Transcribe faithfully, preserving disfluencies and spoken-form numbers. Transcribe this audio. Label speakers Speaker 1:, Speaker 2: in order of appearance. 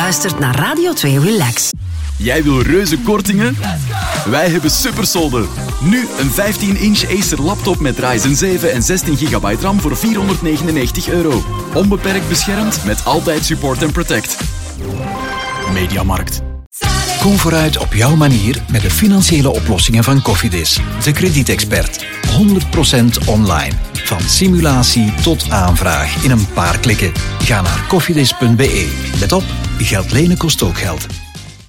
Speaker 1: luistert naar Radio twee Relax.
Speaker 2: Jij wil reuze kortingen? Wij hebben supersolden. Nu een vijftien inch Acer laptop met Ryzen zeven en zestien gigabyte RAM voor vierhonderdnegenennegentig euro. Onbeperkt beschermd met altijd support en protect. Mediamarkt.
Speaker 3: Kom vooruit op jouw manier met de financiële oplossingen van Cofidis. De kredietexpert. honderd procent online. Van simulatie tot aanvraag in een paar klikken. Ga naar cofidis punt be. Let op, geld lenen kost ook geld.